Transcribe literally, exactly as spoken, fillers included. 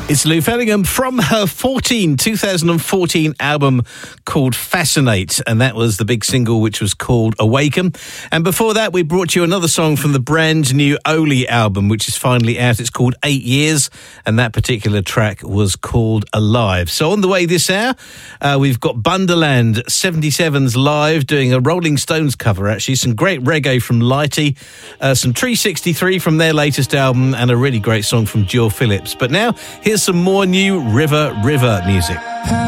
It's Lou Fellingham from her fourteen, two thousand fourteen album called Fascinate, and that was the big single which was called Awaken. And before that, we brought you another song from the brand new Oli album, which is finally out. It's called Eight Years, and that particular track was called Alive. So on the way this hour, uh, we've got Bunderland seventy-sevens live doing a Rolling Stones cover, actually. Some great reggae from Lighty, uh, some Tree sixty-three from their latest album, and a really great song from Jill Phillips. But now, here's some more new River River music.